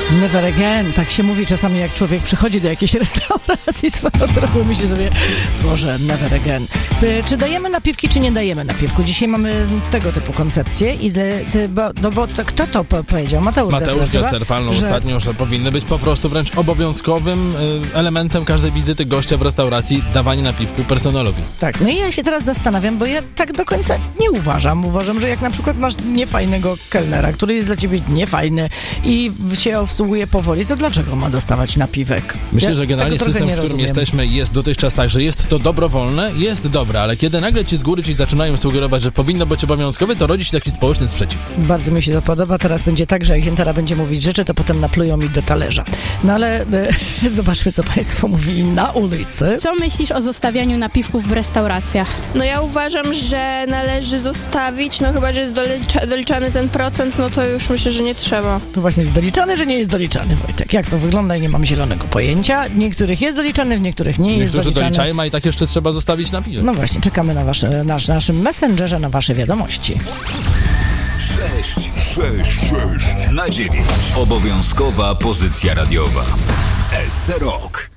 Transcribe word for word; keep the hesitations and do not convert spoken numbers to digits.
Never again. Tak się mówi czasami, jak człowiek przychodzi do jakiejś restauracji swoją drogą, myśli sobie, Boże, never again. Czy dajemy napiwki, czy nie dajemy napiwku? Dzisiaj mamy tego typu koncepcję i de, de, bo, no bo to, kto to po, powiedział? Mateusz, Mateusz Gessler palnął że... ostatnio, że powinny być po prostu wręcz obowiązkowym y, elementem każdej wizyty gościa w restauracji dawanie napiwku personelowi. Tak, no i ja się teraz zastanawiam, bo ja tak do końca nie uważam. Uważam, że jak na przykład masz niefajnego kelnera, który jest dla ciebie niefajny i cię obsługuje powoli, to dlaczego ma dostawać napiwek? Myślę, ja że generalnie system, w którym rozumiem. jesteśmy, jest dotychczas tak, że jest to dobrowolne, jest dobre, ale kiedy nagle ci z góry ci zaczynają sugerować, że powinno być obowiązkowe, to rodzi się taki społeczny sprzeciw. Bardzo mi się to podoba. Teraz będzie tak, że jak Ziętara będzie mówić rzeczy, to potem naplują mi do talerza. No ale e, zobaczmy, co państwo mówili na ulicy. Co myślisz o zostawianiu napiwków w restauracjach? No ja uważam, że należy zostawić, no chyba, że jest dolicza, doliczany ten procent, no to już myślę, że nie trzeba. To właśnie jest doliczany, że nie jest doliczany, Wojtek. Jak to wygląda? Nie mam zielonego pojęcia. Niektórych jest doliczany, w niektórych nie jest Niektórzy doliczany. Niektórzy doliczają, a i tak jeszcze trzeba zostawić napiwek. No właśnie, czekamy na wasze, nasz, naszym messengerze na wasze wiadomości. sześć sześć sześć na dziewięć. Obowiązkowa pozycja radiowa. S C Rock.